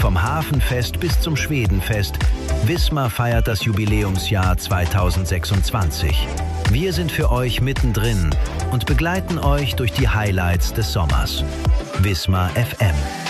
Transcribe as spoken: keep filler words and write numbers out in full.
Vom Hafenfest bis zum Schwedenfest, Wismar feiert das Jubiläumsjahr zweitausendsechsundzwanzig. Wir sind für euch mittendrin und begleiten euch durch die Highlights des Sommers. Wismar F M.